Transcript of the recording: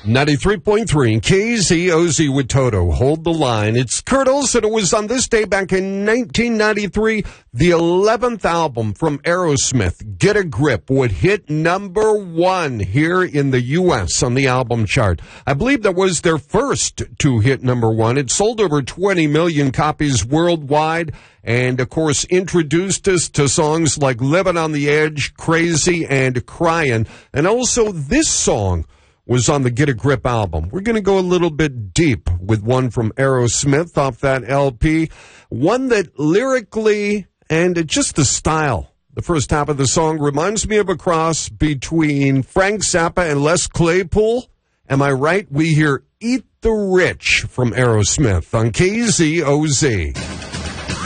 93.3 KZOZ with Toto. Hold the line. It's Kurt Olsen. It was on this day back in 1993, the 11th album from Aerosmith, Get a Grip, would hit number 1 here in the U.S. on the album chart. I believe that was their first to hit number 1. It sold over 20 million copies worldwide and, of course, introduced us to songs like Living on the Edge, Crazy, and Crying. And also this song was on the Get a Grip album. We're going to go a little bit deep with one from Aerosmith off that LP. One that lyrically and just the style, the first half of the song reminds me of a cross between Frank Zappa and Les Claypool. Am I right? We hear Eat the Rich from Aerosmith on KZOZ.